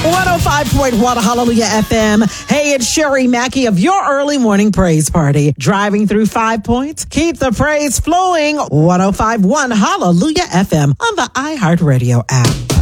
105.1 Hallelujah FM. Hey, it's Sherry Mackey of your early morning praise party. Driving through 5 points. Keep the praise flowing. 105.1 Hallelujah FM on the iHeartRadio app.